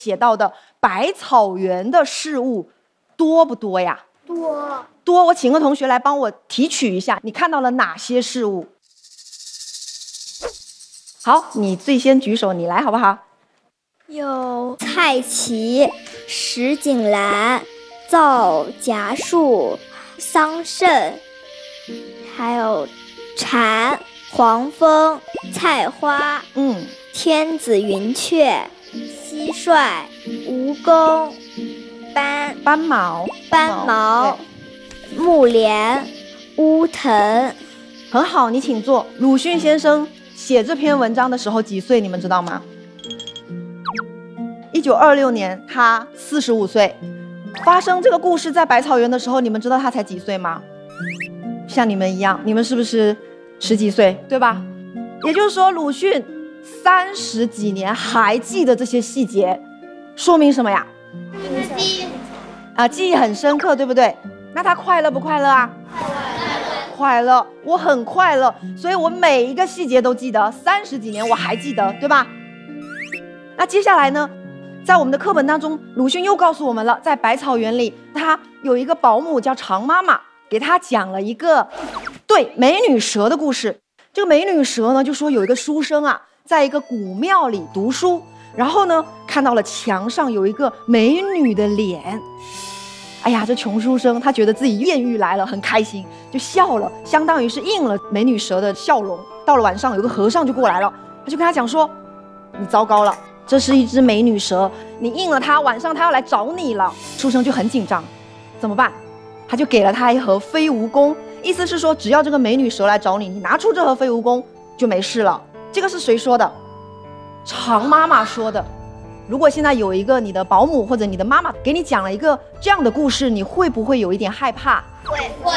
写到的百草园的事物多不多呀？多。我请个同学来帮我提取一下，你看到了哪些事物？好，你最先举手，你来好不好？ 有菜畦、石井兰、皂荚树、桑葚，还有蝉、黄蜂、菜花，天子云雀、蟋蟀、蜈蚣、斑毛、木莲、乌藤。 很好，你请坐。鲁迅先生写这篇文章的时候几岁？你们知道吗？1926年，他45岁。发生这个故事在百草园的时候，你们知道他才几岁吗？像你们一样，你们是不是10几岁，对吧？也就是说，鲁迅30几年还记得这些细节，说明什么呀？记忆很深刻，对不对？那他快乐不快乐啊？快乐，我很快乐，所以我每一个细节都记得，30几年我还记得，对吧？那接下来呢，在我们的课本当中，鲁迅又告诉我们了，在百草园里，他有一个保姆叫常妈妈，给他讲了一个美女蛇的故事。这个美女蛇呢，就说有一个书生啊，在一个古庙里读书，然后呢，看到了墙上有一个美女的脸。哎呀，这穷书生他觉得自己艳遇来了，很开心，就笑了，相当于是应了美女蛇的笑容。到了晚上，有个和尚就过来了，他就跟他讲说：“你糟糕了，这是一只美女蛇，你应了她，晚上她要来找你了。”书生就很紧张，怎么办？他就给了他一盒飞蜈蚣，意思是说，只要这个美女蛇来找你，你拿出这盒飞蜈蚣就没事了。这个是谁说的？常妈妈说的。如果现在有一个你的保姆或者你的妈妈给你讲了一个这样的故事，你会不会有一点害怕？ 会。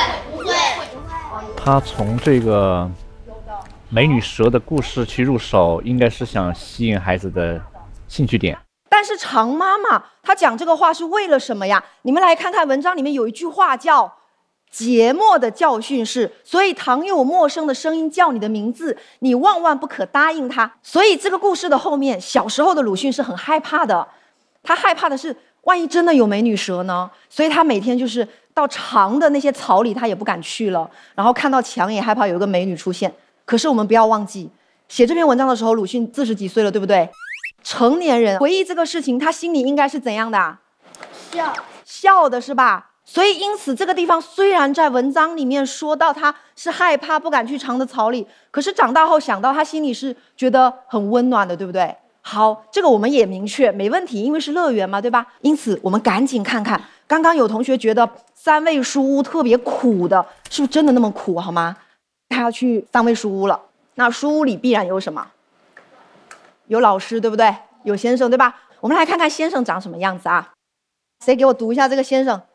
他从这个美女蛇的故事去入手，应该是想吸引孩子的兴趣点。 但是常妈妈她讲这个话是为了什么呀？你们来看看文章里面有一句话叫节末的教训是，所以倘有陌生的声音叫你的名字，你万万不可答应他。所以这个故事的后面，小时候的鲁迅是很害怕的，他害怕的是万一真的有美女蛇呢？所以他每天就是到长的那些草里他也不敢去了，然后看到墙也害怕有一个美女出现。可是我们不要忘记，写这篇文章的时候鲁迅40几岁了，对不对？成年人回忆这个事情，他心里应该是怎样的？笑的是吧？所以因此这个地方虽然在文章里面说到他是害怕不敢去长的草里，可是长大后想到他心里是觉得很温暖的，对不对？好，这个我们也明确没问题，因为是乐园嘛，对吧？因此我们赶紧看看，刚刚有同学觉得三味书屋特别苦的，是不是真的那么苦好吗？他要去三味书屋了，那书屋里必然有什么？有老师，对不对？有先生，对吧？我们来看看先生长什么样子啊？谁给我读一下这个先生？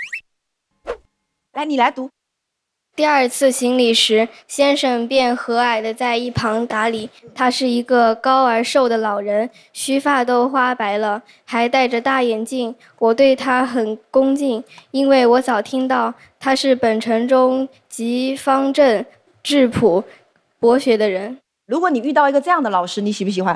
来，你来读。 第二次行礼时，先生便和蔼地在一旁打理。他是一个高而瘦的老人，须发都花白了，还戴着大眼镜。我对他很恭敬，因为我早听到他是本城中极方正、质朴、博学的人。 如果你遇到一个这样的老师，你喜不喜欢？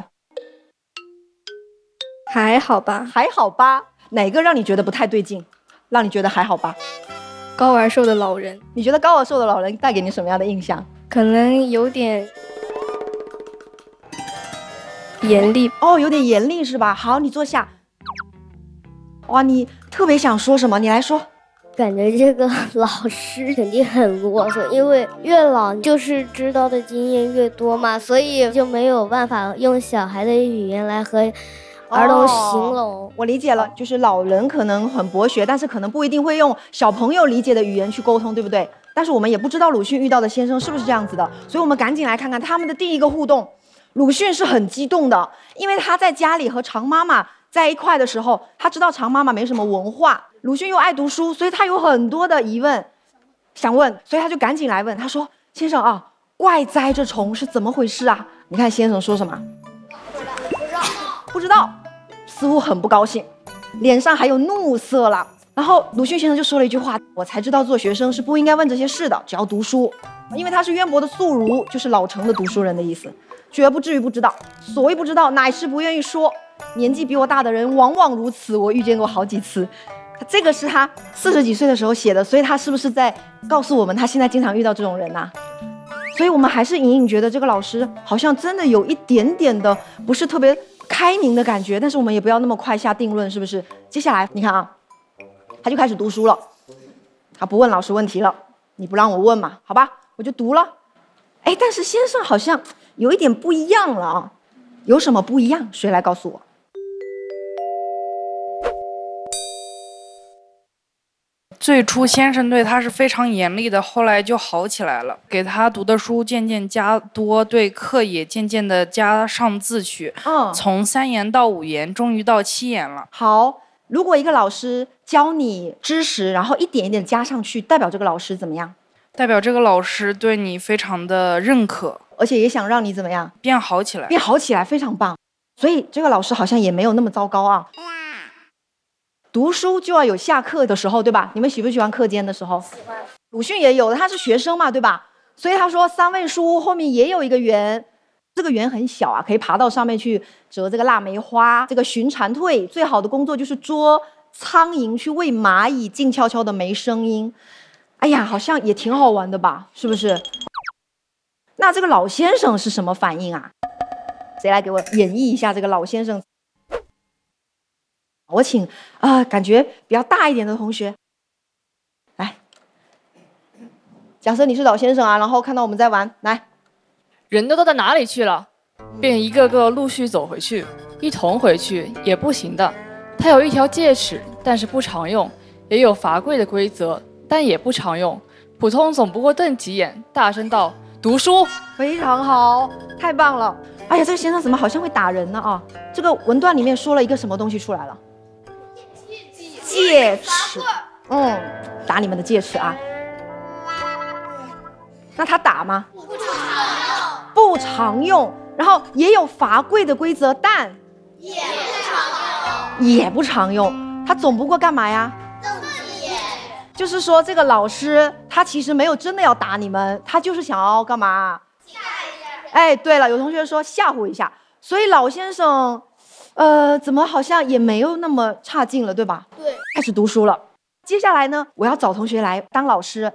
还好吧。 还好吧？哪个让你觉得不太对劲？让你觉得还好吧？ 高而瘦的老人。 你觉得高而瘦的老人带给你什么样的印象？ 可能有点严厉。 哦，有点严厉是吧？好，你坐下。哇，你特别想说什么？你来说。 感觉这个老师肯定很啰嗦，因为越老就是知道的经验越多嘛，所以就没有办法用小孩的语言来和儿童形容。 我理解了，就是老人可能很博学，但是可能不一定会用小朋友理解的语言去沟通，对不对？但是我们也不知道鲁迅遇到的先生是不是这样子的，所以我们赶紧来看看他们的第一个互动。鲁迅是很激动的，因为他在家里和常妈妈在一块的时候，他知道常妈妈没什么文化，鲁迅又爱读书，所以他有很多的疑问想问，所以他就赶紧来问。他说：“先生啊，怪哉这虫是怎么回事啊？”你看先生说什么？不知道，似乎很不高兴，脸上还有怒色了。然后鲁迅先生就说了一句话：“我才知道做学生是不应该问这些事的，只要读书。”因为他是渊博的宿儒，就是老成的读书人的意思，绝不至于不知道。所谓不知道，乃是不愿意说。 年纪比我大的人往往如此，我遇见过好几次。这个是他40几岁的时候写的，所以他是不是在告诉我们，他现在经常遇到这种人啊？所以我们还是隐隐觉得这个老师好像真的有一点点的不是特别开明的感觉，但是我们也不要那么快下定论，是不是？接下来你看啊，他就开始读书了，他不问老师问题了，你不让我问嘛，好吧，我就读了。哎，但是先生好像有一点不一样了啊，有什么不一样？谁来告诉我？ 最初先生对他是非常严厉的，后来就好起来了，给他读的书渐渐加多，对课也渐渐的加上自取，从3言到5言，终于到7言了。 好，如果一个老师教你知识，然后一点一点加上去，代表这个老师怎么样？ 代表这个老师对你非常的认可， 而且也想让你怎么样？ 变好起来。 变好起来，非常棒。所以这个老师好像也没有那么糟糕啊。读书就要有下课的时候，对吧？你们喜不喜欢课间的时候？喜欢。鲁迅也有的，他是学生嘛，对吧？所以他说3味书屋后面也有一个园，这个园很小啊，可以爬到上面去折这个腊梅花，这个寻蝉蜕。最好的工作就是捉苍蝇去喂蚂蚁，静悄悄的没声音。哎呀，好像也挺好玩的吧？是不是？那这个老先生是什么反应啊？谁来给我演绎一下这个老先生？我请感觉比较大一点的同学来。假设你是老先生啊，然后看到我们在玩，来， 人都到哪里去了？便一个个陆续走回去，一同回去也不行的。他有一条戒尺，但是不常用；也有罚跪的规则，但也不常用。普通总不过瞪几眼，大声道：“读书！” 非常好，太棒了！哎呀，这个先生怎么好像会打人呢啊？这个文段里面说了一个什么东西出来了？戒尺，打你们的戒尺啊！那他打吗？不常用。然后也有罚跪的规则，但也不常用。他总不过干嘛呀？就是说这个老师他其实没有真的要打你们，他就是想要干嘛？哎，对了，有同学说吓唬一下，所以老先生怎么好像也没有那么差劲了，对吧？对，开始读书了。接下来呢，我要找同学来当老师。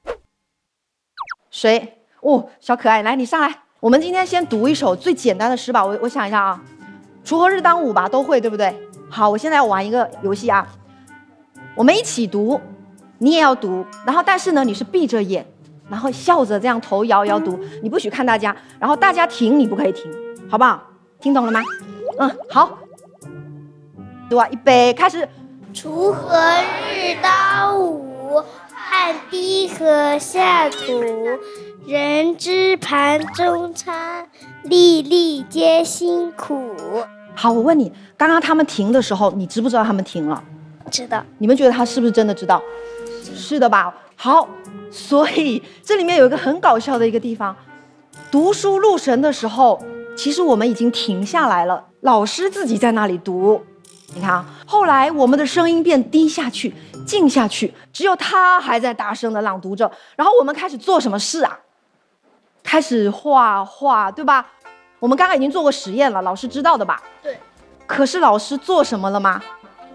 谁？哦，小可爱，来你上来。我们今天先读一首最简单的诗吧。我想一下啊，锄禾日当午吧，都会对不对？好，我现在要玩一个游戏啊，我们一起读，你也要读，然后但是呢，你是闭着眼，然后笑着这样头摇摇读，你不许看大家，然后大家停，你不可以停，好不好？听懂了吗？好。对吧？预备，开始。 锄禾日当午，汗滴禾下土。人知盘中餐，粒粒皆辛苦。 好，我问你，刚刚他们停的时候，你知不知道他们停了？ 知道。 你们觉得他是不是真的知道？是的吧？好，所以这里面有一个很搞笑的一个地方，读书入神的时候，其实我们已经停下来了，老师自己在那里读。你看啊，后来我们的声音变低下去，静下去，只有他还在大声的朗读着。然后我们开始做什么事啊？开始画画，对吧？我们刚刚已经做过实验了，老师知道的吧？ 对。 可是老师做什么了吗？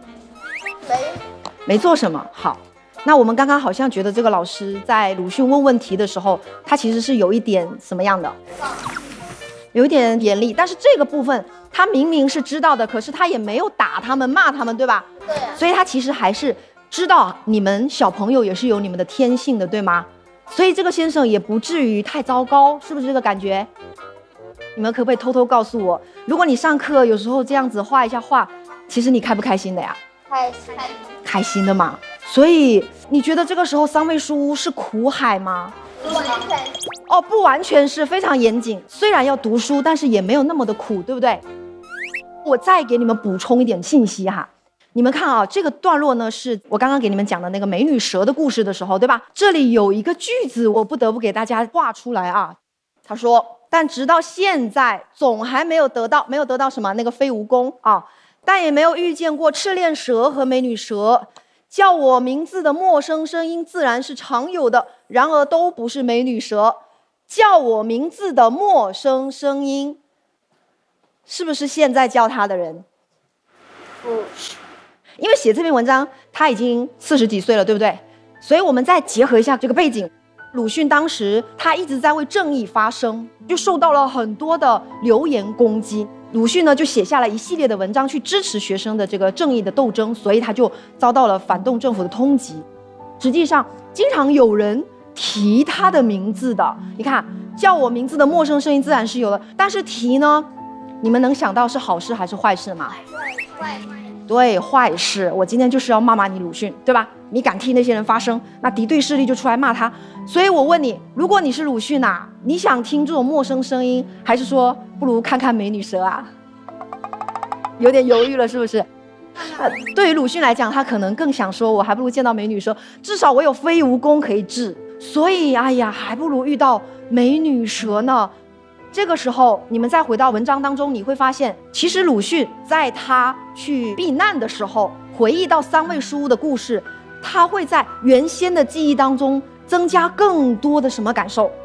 没做什么。好，那我们刚刚好像觉得这个老师在鲁迅问问题的时候，他其实是有一点什么样的？有一点严厉，但是这个部分他明明是知道的，可是他也没有打他们、骂他们，对吧？对。所以他其实还是知道你们小朋友也是有你们的天性的，对吗？所以这个先生也不至于太糟糕，是不是这个感觉？你们可不可以偷偷告诉我，如果你上课有时候这样子画一下画，其实你开不开心的呀？开心的嘛。所以你觉得这个时候3味书屋是苦海吗？不完全是，非常严谨。虽然要读书，但是也没有那么的苦，对不对？我再给你们补充一点信息哈。你们看啊，这个段落呢，是我刚刚给你们讲的那个美女蛇的故事的时候，对吧？这里有一个句子，我不得不给大家画出来啊。他说：“但直到现在，总还没有得到什么那个飞蜈蚣啊，但也没有遇见过赤练蛇和美女蛇。叫我名字的陌生声音自然是常有的，然而都不是美女蛇。叫我名字的陌生声音，是不是现在叫他的人？ 因为写这篇文章他已经40几岁了，对不对？所以我们再结合一下这个背景，鲁迅当时他一直在为正义发声，就受到了很多的流言攻击。鲁迅呢就写下了一系列的文章去支持学生的这个正义的斗争，所以他就遭到了反动政府的通缉。实际上经常有人提他的名字的，你看叫我名字的陌生声音自然是有的，但是提呢，你们能想到是好事还是坏事吗？对，坏事。我今天就是要骂你鲁迅，对吧？你敢替那些人发声，那敌对势力就出来骂他。所以我问你，如果你是鲁迅啊，你想听这种陌生声音，还是说不如看看美女蛇啊？有点犹豫了，是不是？对于鲁迅来讲，他可能更想说，我还不如见到美女蛇，至少我有非无功可以治。所以，哎呀，还不如遇到美女蛇呢。这个时候，你们再回到文章当中，你会发现，其实鲁迅在他去避难的时候，回忆到三味书屋的故事，他会在原先的记忆当中增加更多的什么感受？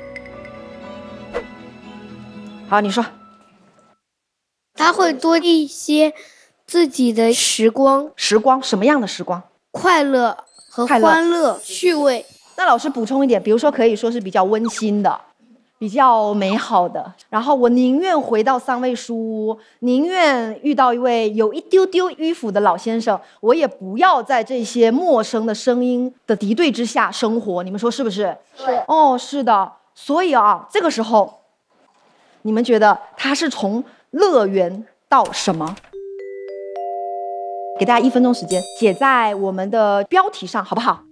好，你说。 他会多一些自己的时光， 什么样的时光？ 快乐和欢乐、趣味。 那老师补充一点，比如说可以说是比较温馨的。比较美好的，然后我宁愿回到三味书屋，宁愿遇到一位有一丢丢迂腐的老先生，我也不要在这些陌生的声音的敌对之下生活。你们说是不是？ 是。 哦，是的。所以啊，这个时候，你们觉得他是从乐园到什么？给大家1分钟时间，写在我们的标题上，好不好？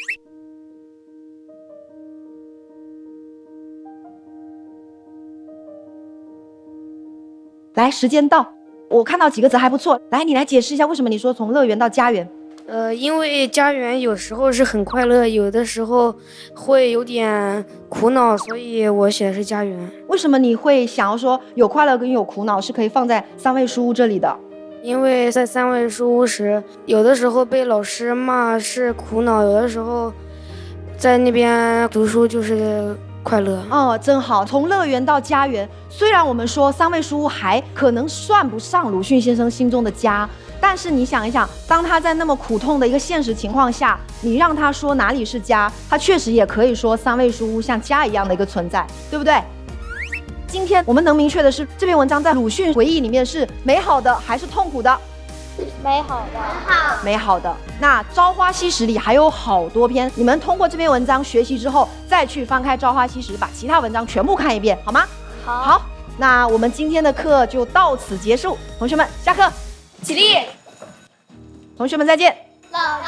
来，时间到，我看到几个字还不错。来，你来解释一下，为什么你说从乐园到家园？ 因为家园有时候是很快乐，有的时候会有点苦恼，所以我写的是家园。 为什么你会想要说有快乐跟有苦恼是可以放在三味书屋这里的？ 因为在三味书屋时，有的时候被老师骂是苦恼，有的时候在那边读书就是快乐。 哦，真好。从乐园到家园，虽然我们说三味书屋还可能算不上鲁迅先生心中的家，但是你想一想，当他在那么苦痛的一个现实情况下，你让他说哪里是家，他确实也可以说三味书屋像家一样的一个存在，对不对？今天我们能明确的是，这篇文章在鲁迅回忆里面是美好的还是痛苦的？ 美好的。 美好的。那《朝花夕拾》里还有好多篇，你们通过这篇文章学习之后，再去翻开《朝花夕拾》，把其他文章全部看一遍，好吗？好。那我们今天的课就到此结束，同学们下课， 起立。 同学们再见。 老师